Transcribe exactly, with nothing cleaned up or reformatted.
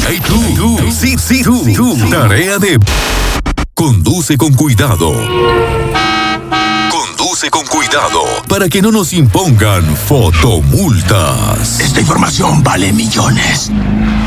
Hey, tú, tú, sí, sí, tú, tú. Tarea de... Conduce con cuidado. Conduce con cuidado para que no nos impongan fotomultas. Esta información vale millones.